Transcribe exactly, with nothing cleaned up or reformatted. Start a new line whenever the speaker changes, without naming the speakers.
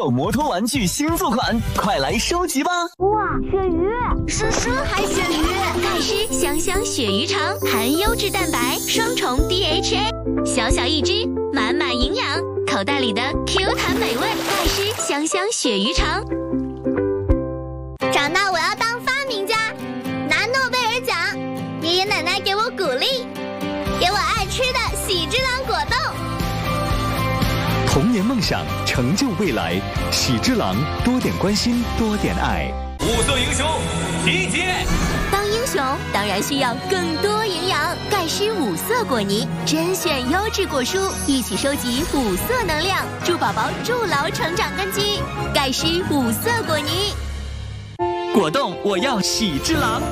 手摩托玩具新作款，快来收集吧！
哇，鳕鱼，是深海鳕鱼，
钙湿香香鳕鱼肠，含优质蛋白，双重 D H A， 小小一只，满满营养，口袋里的 Q 弹美味，钙湿香香鳕鱼肠。
长大我要当发明家，拿诺贝尔奖。爷爷奶奶给我鼓励，给我爱吃的喜之郎果冻。
童年梦想，成就未来。喜之郎，多点关心，多点爱。
五色英雄，集结！
当英雄当然需要更多营养，钙湿五色果泥，甄选优质果蔬，一起收集五色能量，助宝宝筑牢成长根基。钙湿五色果泥。
果冻，我要喜之郎。